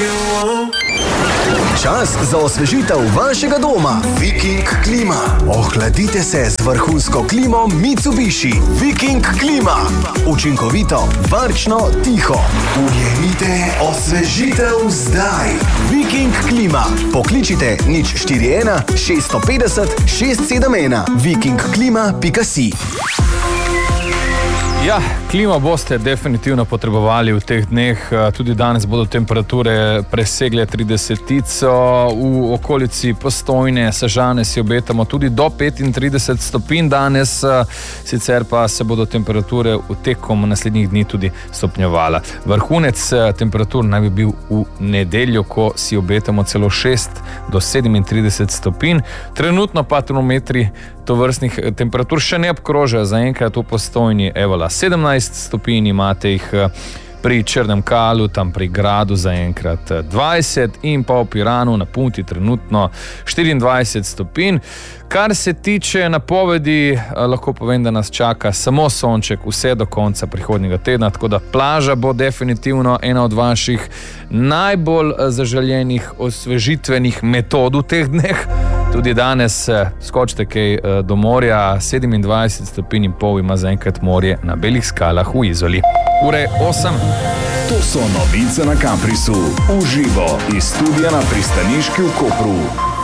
Čas za osvežitev vašega doma. Viking Klima. Ohladite se z vrhunsko klimo Mitsubishi. Viking Klima. Učinkovito, varčno, tiho. Ujemite osvežitev zdaj. Viking Klima. Pokličite 041 650 671. vikingklima.si. Ja, klimo boste definitivno potrebovali v teh dneh. Tudi danes bodo temperature presegle 30-tico. V okolici Postojne, Sežane si obetamo tudi do 35 stopinj danes. Sicer pa se bodo temperature v tekom naslednjih dni tudi stopnjevala. Vrhunec temperatur naj bi bil v nedeljo, ko si obetamo celo 6 do 37 stopinj. Trenutno pa termometri tovrstnih temperatur še ne obkrožajo. Zaenkrat v Postojni, evola, 17 stopinj, imate jih pri Črnem Kalu, tam pri Gradu zaenkrat 20 in pa v Piranu na Punti trenutno 24 stopinj. Kar se tiče napovedi, lahko povem, da nas čaka samo sonček vse do konca prihodnjega tedna, tako da plaža bo definitivno ena od vaših najbolj zaželjenih osvežitvenih metod v teh dneh. Tudi danes skočite kaj do morja, 27 stopinj in pol ima zaenkrat morje na Belih skalah v Izoli. Ure 8. To so novice na Kamprisu. Uživo iz studia na pristaniški v Kopru.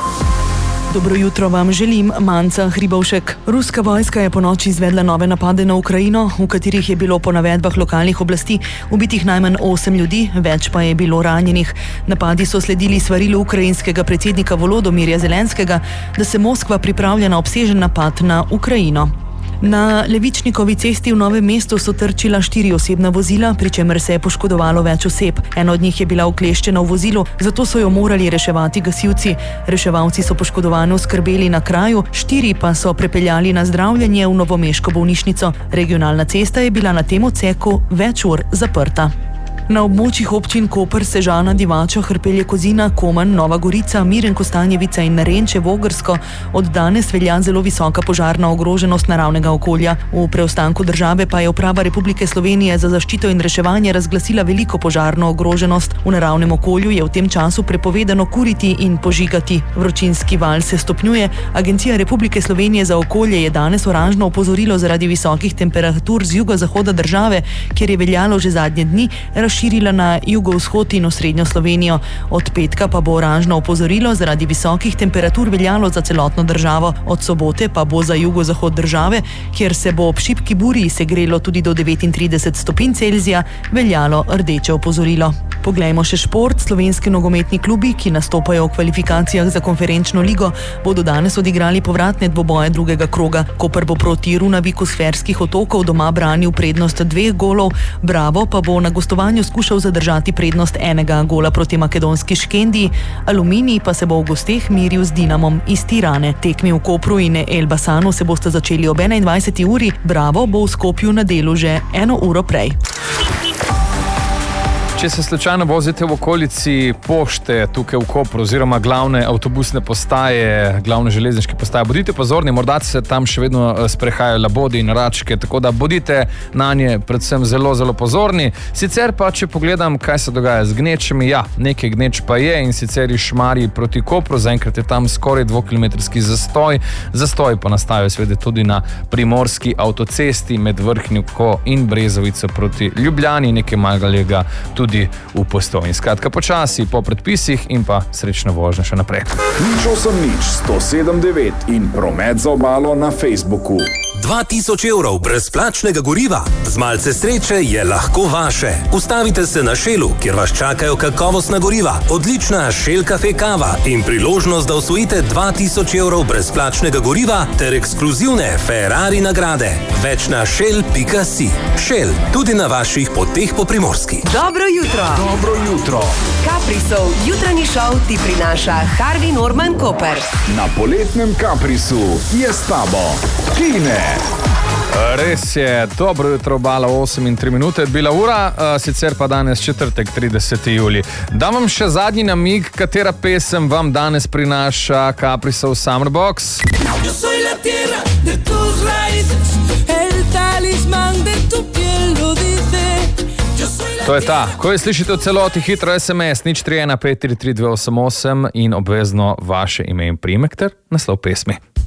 Dobro jutro vam želim, Manca Hribovšek. Ruska vojska je ponoči izvedla nove napade na Ukrajino, v katerih je bilo po navedbah lokalnih oblasti ubitih najmanj 8 ljudi, več pa je bilo ranjenih. Napadi so sledili svarilu ukrajinskega predsednika Volodomirja Zelenskega, da se Moskva pripravlja na obsežen napad na Ukrajino. Na Levičnikovi cesti v Novem mestu so trčila 4 osebna vozila, pri čemer se je poškodovalo več oseb. Ena od njih je bila ukleščena v vozilu, zato so jo morali reševati gasilci. Reševalci so poškodovane oskrbeli na kraju, 4 pa so prepeljali na zdravljenje v novomeško bolnišnico. Regionalna cesta je bila na tem odseku več ur zaprta. Na območjih občin Koper, Sežana, Divača, Hrpelje, Kozina, Komen, Nova Gorica, Miren, Kostanjevica in Renče, Vogrsko od danes velja zelo visoka požarna ogroženost naravnega okolja. V preostanku države pa je Uprava Republike Slovenije za zaščito in reševanje razglasila veliko požarno ogroženost. V naravnem okolju je v tem času prepovedano kuriti in požigati. Vročinski val se stopnjuje. Agencija Republike Slovenije za okolje je danes oranžno opozorilo zaradi visokih temperatur z jugozahoda države, kjer je veljalo že zadnje dni, širila na jugovzhod in osrednjo Slovenijo. Od petka pa bo oranžno opozorilo zaradi visokih temperatur veljalo za celotno državo. Od sobote pa bo za jugozahod države, kjer se bo ob šibki burji segrelo tudi do 39 stopinj Celzija, veljalo rdeče opozorilo. Poglejmo še šport. Slovenski nogometni klubi, ki nastopajo v kvalifikacijah za konferenčno ligo, bodo danes odigrali povratne dvoboje drugega kroga. Koper bo proti Runaviku s Ferskih otokov doma branil prednost 2 golov, Bravo pa bo na gostovanju skušal zadržati prednost 1 gola proti makedonski Škendiji, Aluminij pa se bo v gosteh miril z Dinamom iz Tirane. Tekmi v Kopru in Elbasanu se boste začeli ob 21. uri, Bravo bo v Skopju na delu že 1 uro prej. Če se slučajno vozite v okolici pošte tukaj v Kopru oziroma glavne avtobusne postaje, glavne železniške postaje, bodite pozorni, morda se tam še vedno sprehajajo labodi in račke, tako da bodite na nje predvsem zelo, zelo pozorni. Sicer pa, če pogledam, kaj se dogaja z gnečami, ja, nekaj gneč pa je, in sicer iz Šmarij proti Kopru, zaenkrat je tam skoraj 2-kilometrski zastoj. Zastoj pa nastajajo seveda tudi na primorski avtocesti med Vrhniko in Brezovico proti Ljubljani, nekaj malega tudi v Postojni. Skratka, počasi po predpisih in pa srečno vožnjo še naprej. 080 107 9 in promet za obalo na Facebooku. 2000 evrov brezplačnega goriva. Z malce sreče je lahko vaše. Ustavite se na Shellu, kjer vas čakajo kakovostna goriva, odlična Shell Cafe kava in priložnost, da osvojite 2000 evrov brezplačnega goriva ter ekskluzivne Ferrari nagrade. Več na shell.si. Shell, tudi na vaših poteh po Primorski. Dobro jutro. Dobro jutro. Kaprisov jutranji šov ti prinaša Harvey Norman Koper. Na poletnem Kaprisu je s tabo Tine. Res je, dobro jutro, obala 8:03 bila ura, sicer pa danes četrtek, 30. julij. Dam vam še zadnji namig, katera pesem vam danes prinaša Caprisov Summerbox. Yo soy la tierra de tus raíces, el talismán de tu piel lo dice. Yo soy To je ta. Ko je slišite v celoti, hitro SMS 031 533 288 in obvezno vaše ime in priimek ter naslov pesmi.